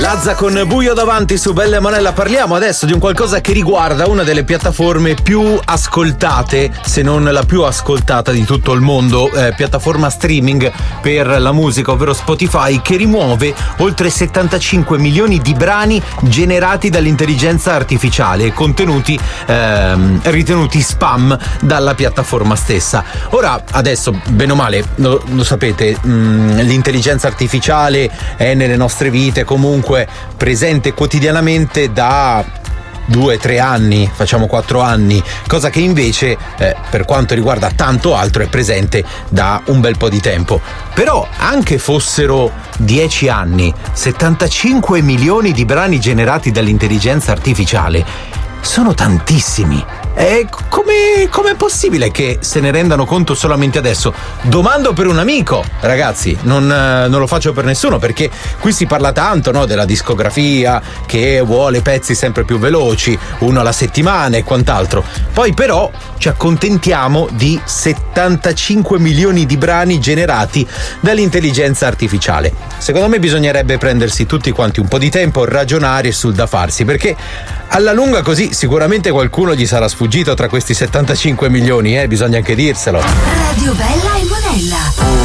Lazza con Buio davanti su Bella e Monella. Parliamo adesso di un qualcosa che riguarda una delle piattaforme più ascoltate, se non la più ascoltata di tutto il mondo, piattaforma streaming per la musica, ovvero Spotify, che rimuove oltre 75 milioni di brani generati dall'intelligenza artificiale e contenuti ritenuti spam dalla piattaforma stessa. Ora, adesso, bene o male, lo sapete, l'intelligenza artificiale è nelle nostre vite comunque presente quotidianamente da 2-3 anni, facciamo 4 anni, cosa che invece per quanto riguarda tanto altro è presente da un bel po' di tempo. Però anche fossero 10 anni, 75 milioni di brani generati dall'intelligenza artificiale sono tantissimi. E com'è possibile che se ne rendano conto solamente adesso? Domando per un amico, ragazzi, non lo faccio per nessuno, perché qui si parla tanto, no, della discografia che vuole pezzi sempre più veloci, uno alla settimana e quant'altro. Poi però ci accontentiamo di 75 milioni di brani generati dall'intelligenza artificiale. Secondo me bisognerebbe prendersi tutti quanti un po' di tempo, ragionare sul da farsi, perché alla lunga così sicuramente qualcuno gli sarà sfuggito tra questi 75 milioni, bisogna anche dirselo. Radio Bella e Monella.